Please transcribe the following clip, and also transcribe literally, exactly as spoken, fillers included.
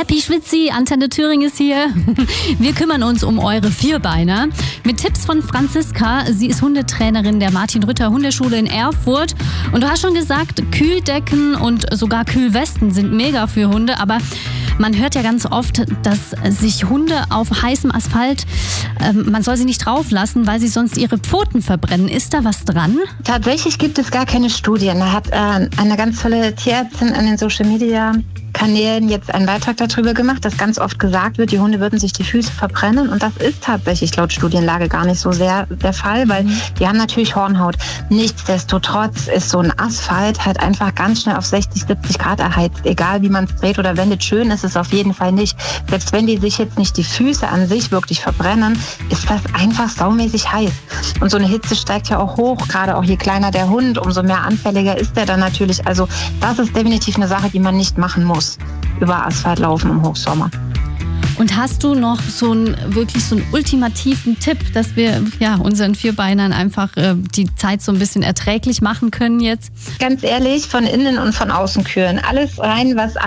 Happy Schwitzi, Antenne Thüringen ist hier. Wir kümmern uns um eure Vierbeiner. Mit Tipps von Franziska. Sie ist Hundetrainerin der Martin-Rütter-Hundeschule in Erfurt. Und du hast schon gesagt, Kühldecken und sogar Kühlwesten sind mega für Hunde. Aber man hört ja ganz oft, dass sich Hunde auf heißem Asphalt, äh, man soll sie nicht drauf lassen, weil sie sonst ihre Pfoten verbrennen. Ist da was dran? Tatsächlich gibt es gar keine Studien. Da hat äh, eine ganz tolle Tierärztin an den Social-Media-Kanälen jetzt einen Beitrag darüber gemacht, dass ganz oft gesagt wird, die Hunde würden sich die Füße verbrennen. Und das ist tatsächlich laut Studienlage gar nicht so sehr der Fall, weil mhm. die haben natürlich Hornhaut. Nichtsdestotrotz ist so ein Asphalt halt einfach ganz schnell auf sechzig, siebzig Grad erheizt. Egal wie man es dreht oder wendet, schön ist es auf jeden Fall nicht. Selbst wenn die sich jetzt nicht die Füße an sich wirklich verbrennen, ist das einfach saumäßig heiß. Und so eine Hitze steigt ja auch hoch, gerade auch je kleiner der Hund, umso mehr anfälliger ist der dann natürlich. Also das ist definitiv eine Sache, die man nicht machen muss, über Asphalt laufen im Hochsommer. Und hast du noch so einen wirklich so einen ultimativen Tipp, dass wir ja unseren Vierbeinern einfach äh, die Zeit so ein bisschen erträglich machen können jetzt? Ganz ehrlich, von innen und von außen kühlen. Alles rein, was